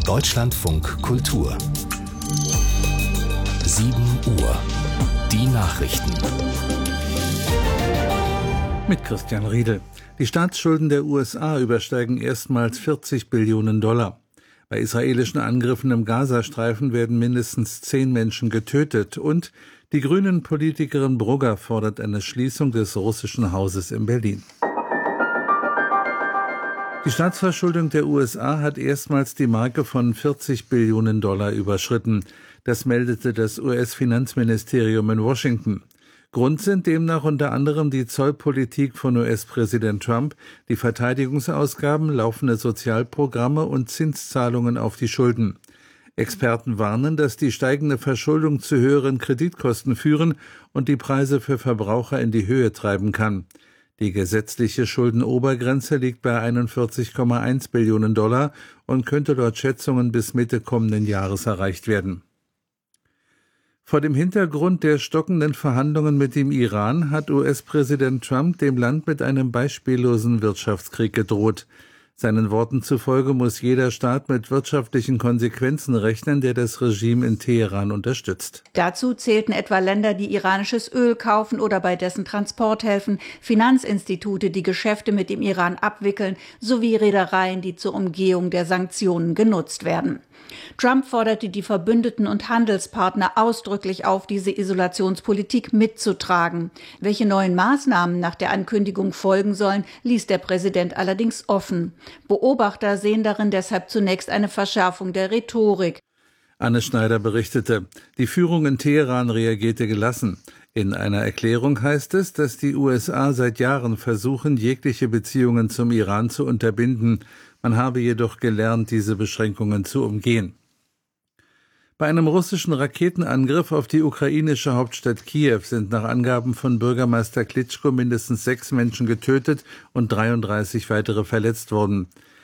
Deutschlandfunk Kultur 7 Uhr. Die Nachrichten. Mit Christian Riedel. Die Staatsschulden der USA übersteigen erstmals 40 Billionen Dollar. Bei israelischen Angriffen im Gazastreifen werden mindestens 10 Menschen getötet. Und die Grünen-Politikerin Brugger fordert eine Schließung des russischen Hauses in Berlin. Die Staatsverschuldung der USA hat erstmals die Marke von 40 Billionen Dollar überschritten. Das meldete das US-Finanzministerium in Washington. Grund sind demnach unter anderem die Zollpolitik von US-Präsident Trump, die Verteidigungsausgaben, laufende Sozialprogramme und Zinszahlungen auf die Schulden. Experten warnen, dass die steigende Verschuldung zu höheren Kreditkosten führen und die Preise für Verbraucher in die Höhe treiben kann. Die gesetzliche Schuldenobergrenze liegt bei 41,1 Billionen Dollar und könnte laut Schätzungen bis Mitte kommenden Jahres erreicht werden. Vor dem Hintergrund der stockenden Verhandlungen mit dem Iran hat US-Präsident Trump dem Land mit einem beispiellosen Wirtschaftskrieg gedroht. Seinen Worten zufolge muss jeder Staat mit wirtschaftlichen Konsequenzen rechnen, der das Regime in Teheran unterstützt. Dazu zählten etwa Länder, die iranisches Öl kaufen oder bei dessen Transport helfen, Finanzinstitute, die Geschäfte mit dem Iran abwickeln, sowie Reedereien, die zur Umgehung der Sanktionen genutzt werden. Trump forderte die Verbündeten und Handelspartner ausdrücklich auf, diese Isolationspolitik mitzutragen. Welche neuen Maßnahmen nach der Ankündigung folgen sollen, ließ der Präsident allerdings offen. Beobachter sehen darin deshalb zunächst eine Verschärfung der Rhetorik. Anne Schneider berichtete, die Führung in Teheran reagierte gelassen. In einer Erklärung heißt es, dass die USA seit Jahren versuchen, jegliche Beziehungen zum Iran zu unterbinden. Man habe jedoch gelernt, diese Beschränkungen zu umgehen. Bei einem russischen Raketenangriff auf die ukrainische Hauptstadt Kiew sind nach Angaben von Bürgermeister Klitschko mindestens 6 Menschen getötet und 33 weitere verletzt worden.